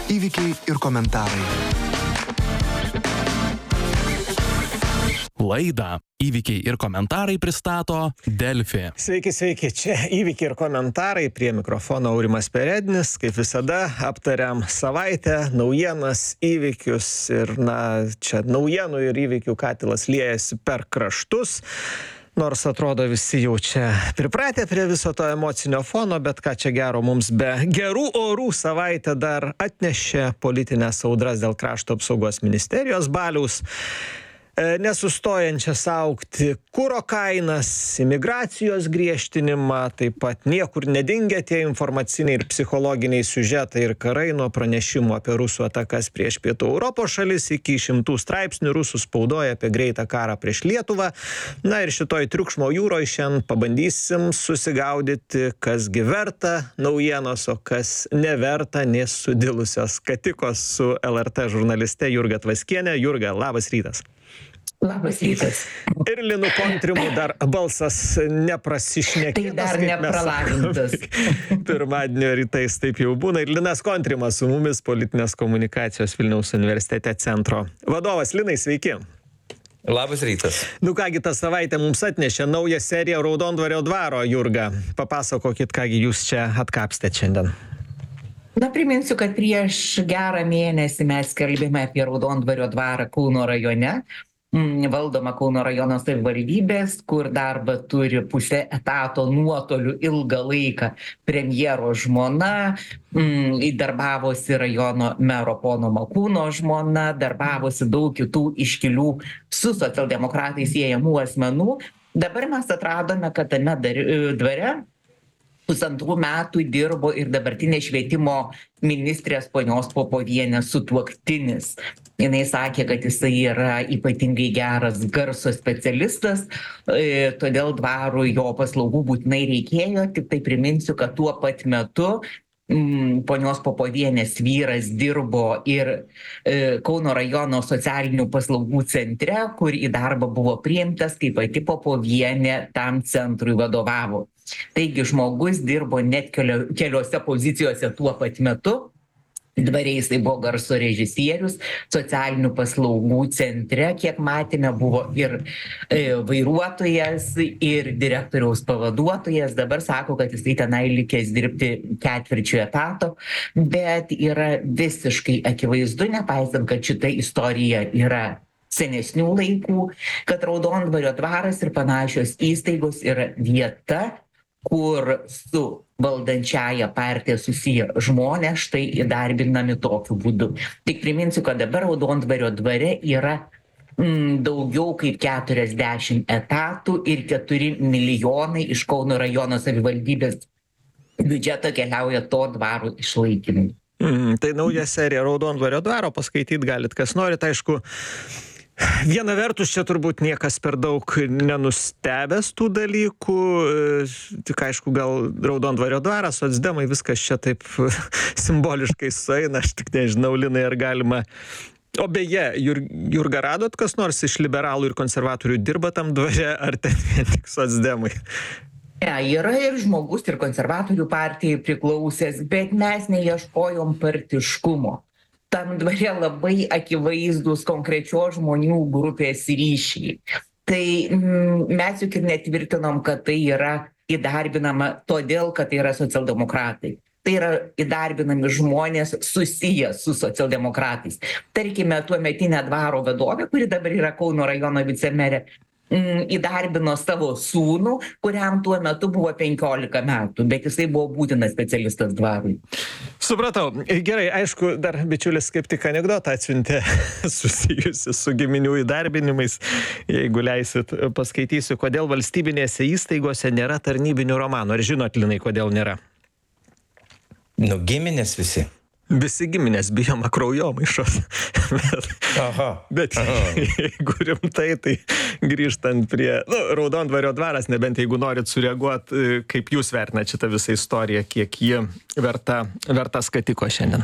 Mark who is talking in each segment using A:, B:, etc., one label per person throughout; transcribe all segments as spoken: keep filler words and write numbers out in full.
A: Įvykiai ir komentarai.
B: Laidą Įvykiai ir komentarai pristato Delfi.
C: Sveiki, sveiki, čia Įvykiai ir komentarai, prie mikrofono Aurimas Perednis. Kaip visada aptariam savaitę, naujienas, įvykius ir, na, čia naujienų ir įvykių katilas liejasi per kraštus. Nors atrodo visi jau čia pripratę prie viso to emocinio fono, bet ką čia gero mums be gerų orų savaitę dar atnešė politinės audras dėl krašto apsaugos ministerijos baliaus. Nesustojančias augti kuro kainas, imigracijos griežtinimą, taip pat niekur nedingę tie informaciniai ir psichologiniai siužetai ir karai nuo pranešimų apie rusų atakas prieš Pietų Europos šalis iki šimtų straipsnių rusų spaudoje apie greitą karą prieš Lietuvą. Na ir šitoj triukšmo jūroj šiandien pabandysim susigaudyti, kas gi verta naujienos, o kas neverta, nes sudilusios katikos su L R T žurnaliste Jurga Tvaskienė. Jurga, labas rytas.
D: Labas rytas.
C: Ir Linu Kontrimu dar balsas neprasišnekėtas.
D: Tai dar nepralavintas.
C: Pirmadienio rytais taip jau būna. Ir Linas Kontrimas su mumis, politinės komunikacijos Vilniaus universitete centro vadovas. Linai, sveiki.
E: Labas rytas.
C: Nu kągi, tą savaitę mums atnešė naują seriją Raudondvario dvaro, Jurga. Papasakokit, kągi jūs čia atkapstėt šiandien.
D: Na, priminsiu, kad prieš gerą mėnesį mes skelbėme apie Raudondvario dvarą Kauno rajone, valdoma Kauno rajono savivaldybės, kur darbą turi pusę etato nuotoliu ilgą laiką premjero žmona, darbavosi rajono mero pono Makūno žmona, darbavosi daug kitų iškilių su socialdemokratais siejamų asmenų. Dabar mes atradome, kad tame dvare pusantrų metų dirbo ir dabartinė švietimo ministrės ponios Popovienės sutuoktinis. Jinai sakė, kad jisai yra ypatingai geras garso specialistas, todėl dvarui jo paslaugų būtinai reikėjo. Tik tai priminsiu, kad tuo pat metu ponios Popovienės vyras dirbo ir Kauno rajono socialinių paslaugų centre, kur į darbą buvo priimtas, kai pati Popovienė tam centrui vadovavo. Taigi žmogus dirbo net kelio, keliose pozicijose tuo pat metu. Dvare jisai buvo garso režisierius, socialinių paslaugų centre, kiek matėme, buvo ir e, vairuotojas, ir direktoriaus pavaduotojas. Dabar sako, kad jisai tenai likęs dirbti ketvirčių etato, bet yra visiškai akivaizdu, nepaisant, kad šita istorija yra senesnių laikų, kad Raudondvario dvaras ir panašios įstaigos yra vieta, kur su valdančiaja partija susiję žmonės štai įdarbinami tokiu būdu. Tik priminsiu, kad dabar Raudondvario dvare yra mm, daugiau kaip keturiasdešimt etatų ir keturi milijonai iš Kauno rajono savivaldybės biudžeto keliauja to dvaro išlaikymui.
C: Mm, tai nauja serija Raudondvario dvaro, paskaityt galit, kas norit, aišku. Viena vertus, čia turbūt niekas per daug nenustebęs tų dalykų, tik aišku, gal Raudondvario dvaras, socdemai, viskas čia taip simboliškai sueina, aš tik nežinau, Linai, ar galima. O beje, Jur, Jurga, radot kas nors iš liberalų ir konservatorių dirba tam dvare, ar ten vien tik socdemai?
D: Ne, yra ir žmogus, ir konservatorių partijai priklausęs, bet mes neieškojom partiškumo. Tam dvare labai akivaizdus konkrečios žmonių grupės ryšiai. Tai mm, mes juk ir netvirtinom, kad tai yra įdarbinama todėl, kad tai yra socialdemokratai. Tai yra įdarbinami žmonės susiję su socialdemokratais. Tarkime, tuometinė dvaro vadovė, kuri dabar yra Kauno rajono vicemerė, įdarbino savo sūnų, kuriam tuo metu buvo penkiolika metų, bet jisai buvo būtinas specialistas dvarui.
C: Supratau. Gerai, aišku, dar bičiulis kaip tik anekdotą atsiuntė susijusi su giminių įdarbinimais. Jeigu leisit, paskaitysiu, kodėl valstybinėse įstaigose nėra tarnybinių romanų. Ar žinot, Linai, kodėl nėra?
E: Nu, giminės visi.
C: Visi giminės bijoma kraujomaišos. bet
E: Aha.
C: bet
E: Aha.
C: jeigu rimtai, tai grįžtant prie nu, Raudondvario dvaras, nebent jeigu norit sureaguoti, kaip jūs vertinat šitą visą istoriją, kiek ji verta, verta skatiko šiandien.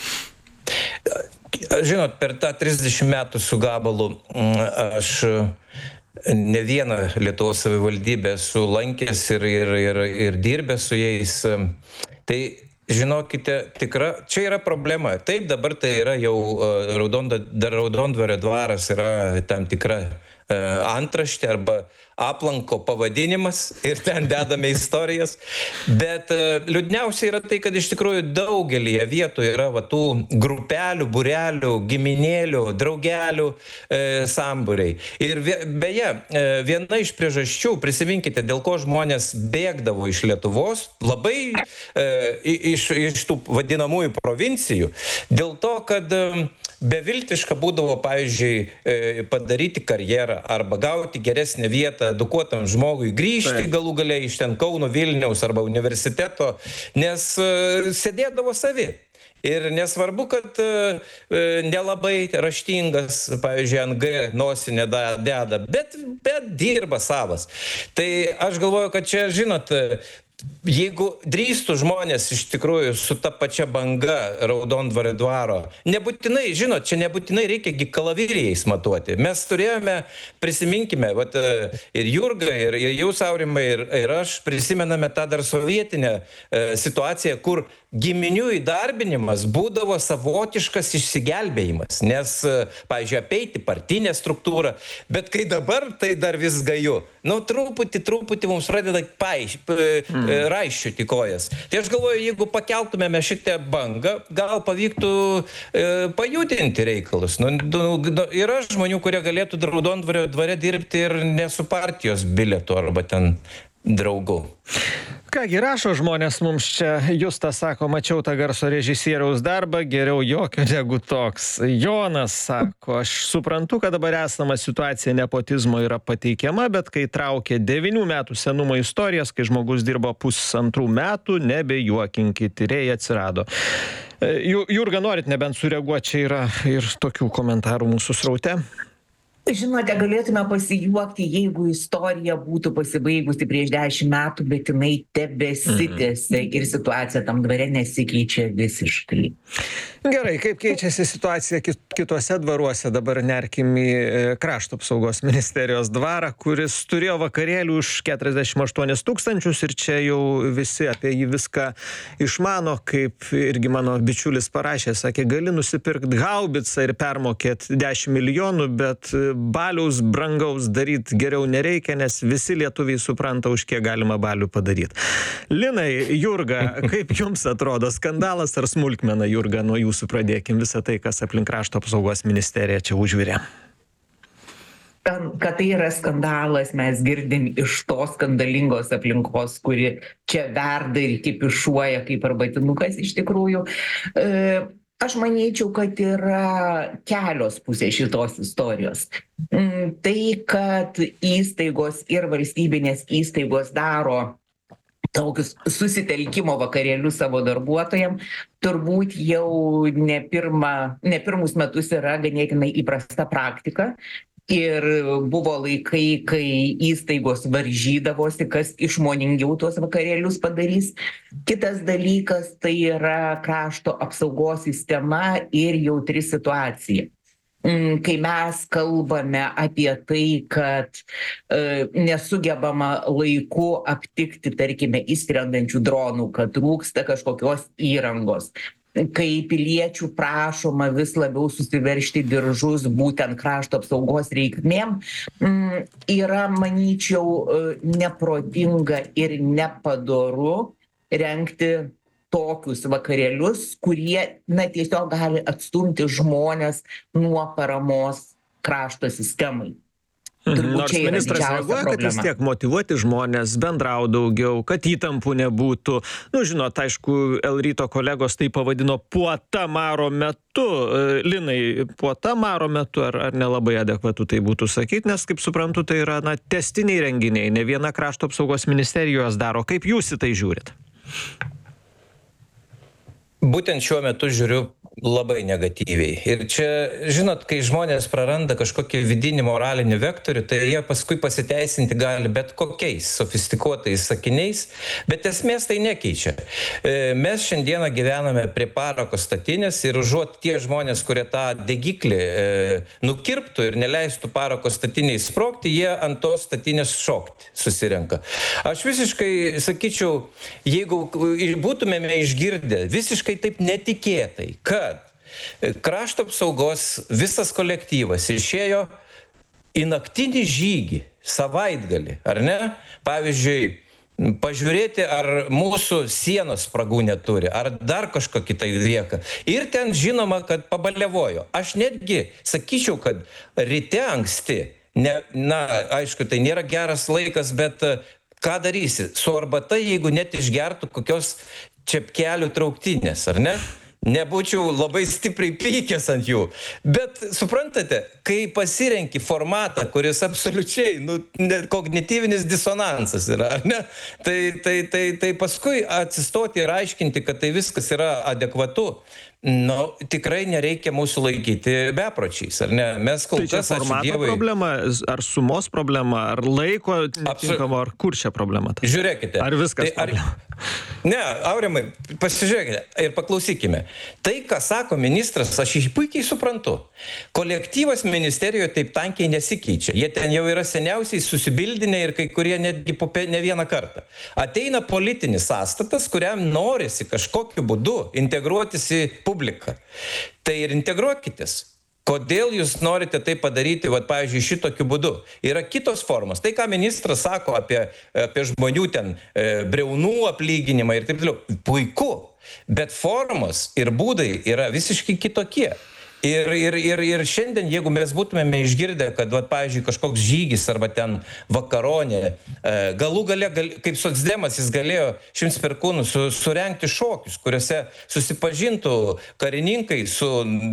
E: Žinot, per tą trisdešimt metų su gabalu aš ne vieną Lietuvos savivaldybę esu lankęs ir, ir, ir, ir dirbęs su jais. Tai žinokite, tikra, čia yra problema. Taip, dabar tai yra jau uh, Raudonda, Raudondvario dvaras yra tam tikra uh, antraštė arba aplanko pavadinimas ir ten dedame istorijas, bet uh, liūdniausia yra tai, kad iš tikrųjų daugelį vietų yra va, tų grupelių, burelių, giminėlių, draugelių e, sambūriai. Ir vė, beje, e, viena iš priežasčių, prisiminkite, dėl ko žmonės bėgdavo iš Lietuvos, labai e, iš, iš tų vadinamųjų provincijų, dėl to, kad e, beviltiška būdavo, pavyzdžiui, e, padaryti karjerą arba gauti geresnę vietą edukuotam žmogui, grįžti
C: Taip.
E: galų galiai iš ten Kauno, Vilniaus arba universiteto, nes uh, sėdėdavo savi. Ir nesvarbu, kad uh, nelabai raštingas, pavyzdžiui, ant G nosinę deda, bet, bet dirba savas. Tai aš galvoju, kad čia, žinot, jeigu drįstų žmonės iš tikrųjų su ta pačia banga Raudondvario dvaro, nebūtinai, žinot, čia nebūtinai reikia gi kalavirijais matuoti. Mes turėjome, prisiminkime, vat, ir Jurga, ir, ir jūs, Aurimai, ir, ir aš prisimename tą dar sovietinę e, situaciją, kur giminių įdarbinimas būdavo savotiškas išsigelbėjimas, nes, pavyzdžiui, apeiti partinę struktūrą, bet kai dabar tai dar vis gaju, nu, truputį, truputį mums pradeda paaiš, mm. raiščiuti kojas. Tai aš galvoju, jeigu pakeltumėme šitą bangą, gal pavyktų e, pajudinti reikalus. Nu, nu, yra žmonių, kurie galėtų Raudondvario dvare dirbti ir ne su partijos bilietu arba ten draugų.
C: Kągi rašo žmonės mums čia, Justas sako, mačiau tą garso režisieriaus darbą, geriau jokio negu toks. Jonas sako, aš suprantu, kad dabar esama situacija nepotizmo yra pateikiama, bet kai traukė devynių metų senumo istorijas, kai žmogus dirbo pusantrų metų, nebejuokinkit, tyrėjai atsirado. Jurga, norit nebent sureaguoti, čia yra ir tokių komentarų mūsų sraute.
D: Žinote, galėtume pasijuokti, jeigu istorija būtų pasibaigusi prieš dešimt metų, bet jinai tebesitęsia mm. ir situacija tam dvare nesikeičia visiškai.
C: Gerai, kaip keičiasi situacija kitose dvaruose, dabar nerkim į Krašto apsaugos ministerijos dvarą, kuris turėjo vakarėlių už keturiasdešimt aštuonis tūkstančius ir čia jau visi apie jį viską išmano, kaip irgi mano bičiulis parašė, sakė, gali nusipirkti haubicą ir permokėti dešimt milijonų, bet baliaus brangaus daryti geriau nereikia, nes visi lietuviai supranta, už kiek galima balių padaryti. Linai, Jurga, kaip jums atrodo skandalas ar smulkmena, Jurga, nuo jūsų pradėkim visą tai, kas aplink Krašto apsaugos ministeriją čia užvirė?
D: Kad tai yra skandalas, mes girdim iš tos skandalingos aplinkos, kuri čia verda ir kipišuoja kaip arbatinukas iš tikrųjų. E, Aš manyčiau, kad yra kelios pusės šitos istorijos. Tai, kad įstaigos ir valstybinės įstaigos daro tokius susitelkimo vakarėlius savo darbuotojams, turbūt jau ne, pirma, ne pirmus metus yra ganėtinai įprasta praktika. Ir buvo laikai, kai įstaigos varžydavosi, kas išmoningiau tuos vakarėlius padarys. Kitas dalykas tai yra krašto apsaugos sistema ir jautri situacija. Kai mes kalbame apie tai, kad e, nesugebama laiku aptikti, tarkime, įskrendančių dronų, kad trūksta kažkokios įrangos, kai piliečių prašoma vis labiau susiveržti diržus būtent krašto apsaugos reikmėm, yra, manyčiau, neprotinga ir nepadoru rengti tokius vakarėlius, kurie, na, tiesiog gali atstumti žmones nuo paramos krašto sistemai.
C: Nors ministras reaguoja, kad vis tiek motyvuoti žmonės, bendrau daugiau, kad įtampų nebūtų. Nu, žinot, aišku, El Ryto kolegos tai pavadino puota maro metu. Linai, puota maro metu, ar, ar nelabai adekvatu tai būtų sakyti, nes, kaip suprantu, tai yra, na, tęstiniai renginiai, ne viena Krašto apsaugos ministerijos daro. Kaip jūs į tai žiūrit?
E: Būtent šiuo metu žiūriu labai negatyviai. Ir čia, žinot, kai žmonės praranda kažkokį vidinį moralinį vektorių, tai jie paskui pasiteisinti gali bet kokiais sofistikuotais sakiniais, bet esmės tai nekeičia. Mes šiandieną gyvename prie parako statinės ir užuot tie žmonės, kurie tą degiklį e, nukirptų ir neleistų parako statiniai sprogti, jie ant tos statinės šokti susirenka. Aš visiškai sakyčiau, jeigu būtumėme išgirdę visiškai taip netikėtai, kad krašto apsaugos visas kolektyvas išėjo į naktinį žygį, savaitgalį, ar ne? Pavyzdžiui, pažiūrėti, ar mūsų sienos spragų neturi, ar dar kažko kitai lieka. Ir ten žinoma, kad pabalevojo. Aš netgi sakyčiau, kad ryte anksti, ne, na, aišku, tai nėra geras laikas, bet ką darysi? Su arbata, jeigu net išgertų kokios čepkelių trauktinės, ar ne? Nebūčiau labai stipriai pykęs ant jų. Bet suprantate, kai pasirenki formatą, kuris absoliučiai, nu, kognityvinis disonansas yra, ar ne? Tai, tai, tai, tai paskui atsistoti ir aiškinti, kad tai viskas yra adekvatu. Nu, tikrai nereikia mūsų laikyti bepročiais, ar ne? Mes kol
C: tai
E: kas, ačiū
C: formato
E: Dievui...
C: problema, ar sumos problema, ar laiko netinkamo, ar kur čia problema? Ta?
E: Žiūrėkite.
C: Ar viskas
E: tai, ar...
C: problema?
E: Ne, Aurimai, pasižiūrėkite ir paklausykime. Tai, ką sako ministras, aš jį puikiai suprantu. Kolektyvas ministerijoje taip tankiai nesikeičia. Jie ten jau yra seniausiai susibildinę ir kai kurie netgi po ne vieną kartą. Ateina politinis sąstatas, kuriam norisi kažkokiu būdu integruotis į publiką. Tai ir integruokitės. Kodėl jūs norite tai padaryti, vat, pavyzdžiui, šitokiu būdu? Yra kitos formos. Tai, ką ministras sako apie, apie žmonių ten e, breunų atlyginimą ir taip toliau, puiku. Bet formos ir būdai yra visiškai kitokie. Ir, ir, ir, ir šiandien, jeigu mes būtumėme išgirdę, kad, vat, pavyzdžiui, kažkoks žygis arba ten vakaronė, e, galų gale, gal, kaip socdemas, jis galėjo šimts perkūnų su, surengti šokius, kuriuose susipažintų karininkai su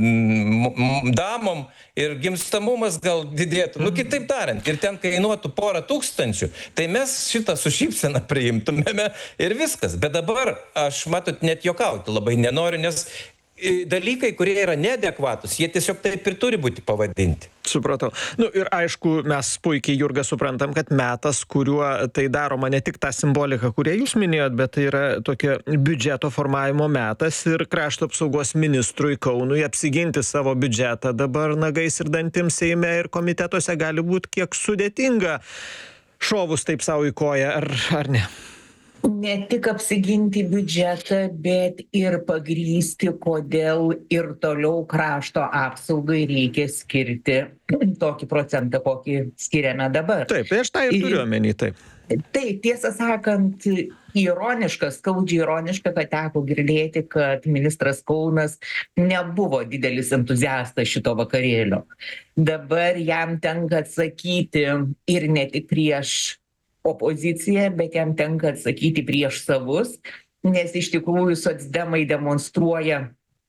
E: m, m, damom ir gimstamumas gal didėtų. Nu, kitaip tariant, ir ten kainuotų porą tūkstančių, tai mes šitą su šypsena priimtumėme ir viskas. Bet dabar, aš matot, net juokauti labai nenoriu, nes dalykai, kurie yra neadekvatus, jie tiesiog taip ir turi būti pavadinti.
C: Supratau. Nu ir aišku, mes puikiai, Jurga, suprantam, kad metas, kuriuo tai daroma, ne tik tą simboliką, kurią jūs minėjot, bet tai yra tokia biudžeto formavimo metas ir krašto apsaugos ministrui Kaunui apsiginti savo biudžetą dabar nagais ir dantim Seime ir komitetuose gali būti kiek sudėtinga šovus taip savo į koją, ar, ar ne?
D: Ne tik apsiginti biudžetą, bet ir pagrysti, kodėl ir toliau krašto apsaugai reikia skirti tokį procentą, kokį skiriame dabar.
C: Taip, tai aš tą ir turiu omeny, taip.
D: Taip, tiesą sakant, ironiška, skaudžiai ironiška, kad teko girdėti, kad ministras Kaunas nebuvo didelis entuziastas šito vakarėlio. Dabar jam tenka atsakyti ir ne tik prieš opoziciją, bet jam tenka atsakyti prieš savus, nes iš tikrųjų socdemai demonstruoja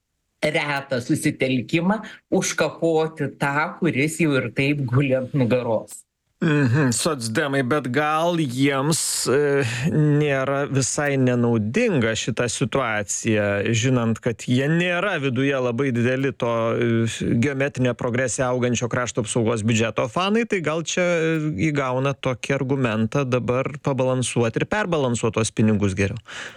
D: retą susitelkimą užkapoti tą, kuris jau ir taip guli ant nugaros.
C: Mhm, socdemai, bet gal jiems e, nėra visai nenaudinga šita situacija, žinant, kad jie nėra viduje labai dideli to e, geometrinė progresija augančio krašto apsaugos biudžeto fanai, tai gal čia įgauna tokį argumentą dabar pabalansuoti ir perbalansuoti tos pinigus geriau.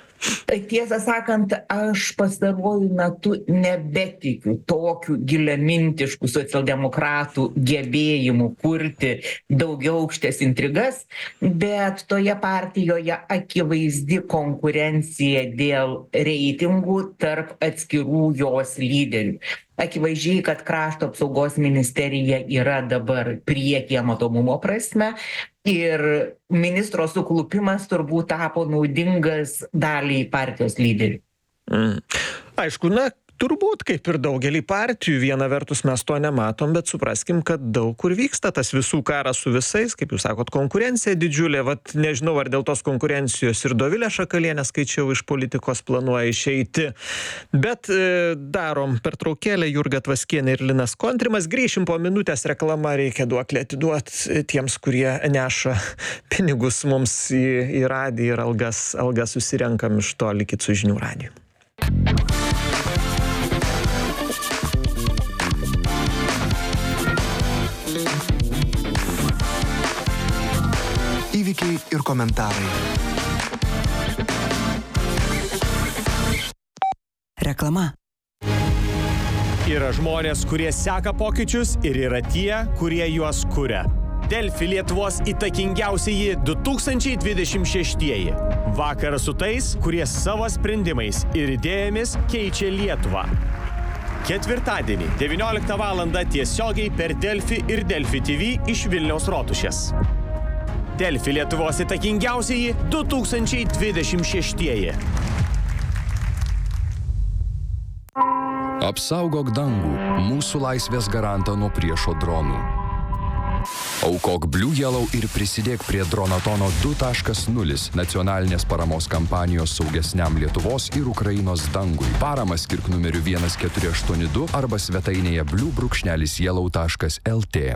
D: Tiesą sakant, aš pastaruoju metu nebetikiu tokių giliamintiškų socialdemokratų gebėjimų kurti daugiaaukštes intrigas, bet toje partijoje akivaizdi konkurencija dėl reitingų tarp atskirų jos lyderių. Akivaizdžiai, kad krašto apsaugos ministerija yra dabar priekyje matomumo prasme ir ministro suklupimas turbūt tapo naudingas daliai partijos lyderių.
C: Mm. Aišku, na, turbūt kaip ir daugelį partijų, viena vertus mes to nematom, bet supraskim, kad daug kur vyksta tas visų karas su visais, kaip jūs sakot, konkurencija didžiulė, vat nežinau, ar dėl tos konkurencijos ir Dovilė Šakalienė, skaičiau, iš politikos planuoja išeiti. Bet e, darom pertraukėlę, Jurga Tvaskienė ir Linas Kontrimas, grįšim po minutės, reklama, reikia duoklę atiduoti tiems, kurie neša pinigus mums į, į radiją ir algas, algas susirenkam iš to, likit su žinių radiju.
A: komentarai.
F: Reklama.
G: Yra žmonės, kurie seka pokyčius ir yra tie, kurie juos kuria. Delfi Lietuvos įtakingiausieji du tūkstančiai dvidešimt šeštieji. Vakaras su tais, kurie savo sprendimais ir idėjomis keičia Lietuvą. Ketvirtadienį, devynioliktą valandą tiesiogiai per Delfi ir Delfi T V iš Vilniaus Rotušės. Delfi Lietuvos įtakingiausieji du tūkstančiai dvidešimt šeštieji.
H: Apsaugok dangų, mūsų laisvės garantą nuo priešo dronų. Aukok Blue Yellow ir prisidėk prie Dronatono du taškas nulis nacionalinės paramos kampanijos saugesniam Lietuvos ir Ukrainos dangui. Paramą skirk numeriu vienas keturi aštuoni du arba svetainėje blue brūkšnelis yellow taškas l t.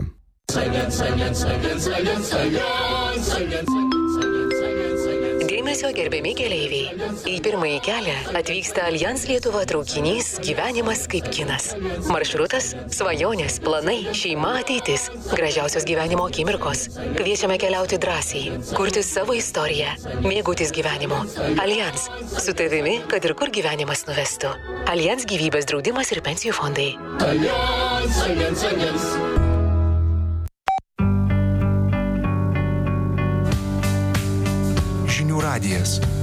I: Dėmesio gerbiami keleiviai. Į pirmąjį kelią atvyksta Allianz Lietuva traukinys Gyvenimas kaip kinas. Maršrutas – svajonės, planai, šeima, ateitis, gražiausios gyvenimo akimirkos. Kviečiame keliauti drąsiai, kurti savo istoriją, mėgautis gyvenimu. Allianz – su tavimi, kad ir kur gyvenimas nuvestų. Allianz gyvybės draudimas ir pensijų fondai. Allianz, Allianz, Allianz.
A: Žinių radijas.